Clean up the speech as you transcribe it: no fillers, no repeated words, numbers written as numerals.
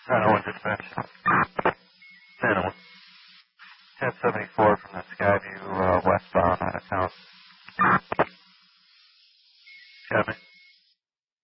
1 dispatch. 1074 from the Skyview westbound out of town. Copy.